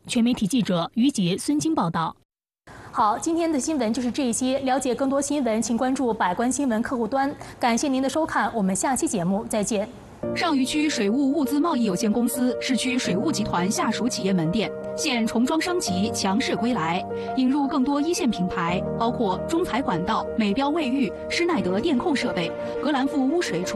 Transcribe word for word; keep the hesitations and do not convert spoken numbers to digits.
全媒体记者于杰、孙晶报道。好，今天的新闻就是这些。了解更多新闻，请关注百官新闻客户端。感谢您的收看，我们下期节目再见。 上虞区水务物资贸易有限公司市区水务集团下属企业门店现重装升级，强势归来，引入更多一线品牌，包括中材管道、美标卫浴、施耐德电控设备、格兰富污水处。